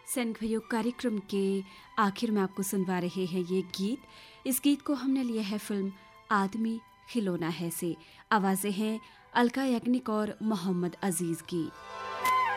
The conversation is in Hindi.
संघयोग कार्यक्रम के आखिर में आपको सुनवा रहे हैं ये गीत। इस गीत को हमने लिया है फिल्म आदमी खिलौना है से। आवाज़ें हैं अलका याग्निक और मोहम्मद अजीज़ की।